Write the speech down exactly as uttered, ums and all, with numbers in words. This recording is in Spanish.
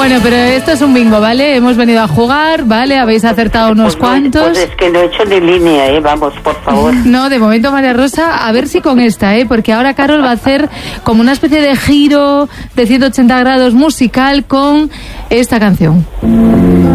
Bueno, pero esto es un bingo, ¿vale? Hemos venido a jugar, ¿vale? Habéis acertado unos pues cuantos. No, pues es que no he hecho ni línea, ¿eh? Vamos, por favor. No, de momento, María Rosa, a ver si con esta, ¿eh? Porque ahora Carol va a hacer como una especie de giro de ciento ochenta grados musical con esta canción.